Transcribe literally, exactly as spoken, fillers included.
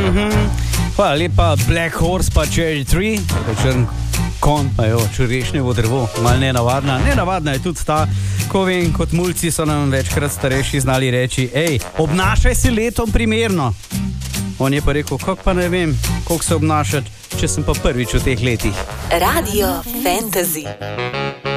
Mm-hmm. Hvala lepa, Black Horse pa Cherry Tree, črn kon, pa jo čerešnjevo drevo, malo nenavadna. Nenavadna je tudi ta, ko vem, kot mulci so nam večkrat starejši znali reči, ej, obnašaj se letom primerno. On je pa rekel, kako pa ne vem, koliko se obnašati, če sem pa prvič v teh letih. Radio Fantasy.